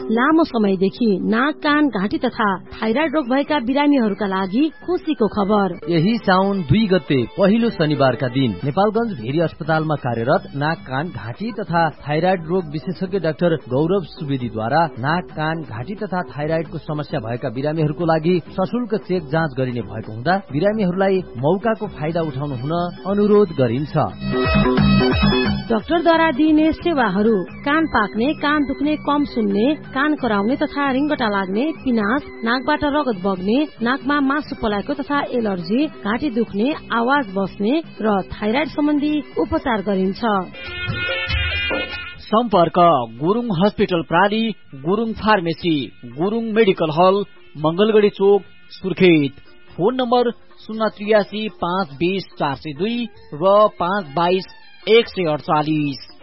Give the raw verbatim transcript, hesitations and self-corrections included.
लामो समयदेखि नाक कान घाँटी तथा थाइराइड रोग भएका बिरामीहरूका लागि खुसीको खबर। यही साउन दुई गते पहिलो शनिबारका दिन नेपालगञ्ज भेरी अस्पतालमा कार्यरत नाक कान घाँटी तथा थाइराइड रोग विशेषज्ञ डाक्टर गौरव सुवेदीद्वारा नाक कान घाँटी तथा थाइराइडको समस्या भएका बिरामीहरूको लागि सशुल्क चेक जाँच गरिने भएको हुँदा बिरामीहरूलाई मौकाको फाइदा उठाउनु हुन अनुरोध गरिन्छ। डाक्टरद्वारा दिइने सेवाहरू कान पाक्ने, कान दुख्ने, कम सुन्ने, कान कराउने तथा रिङ्गटा लाग्ने, पिनास, नाकबाट रगत बग्ने, नाकमा मासु पलाएको तथा एलर्जी, घाँटी दुख्ने, आवाज बस्ने र थाइराइड सम्बन्धी उपचार गरिन्छ। सम्पर्क Gurung hospital प्राली, Gurung pharmacy, Gurung medical हल, मंगलगढी चोक, सुर्खेत। फोन नम्बर शून्य त्रियासी पाँच बीस चार सय दुई र पाँच बाइस एक सय अडचालिस।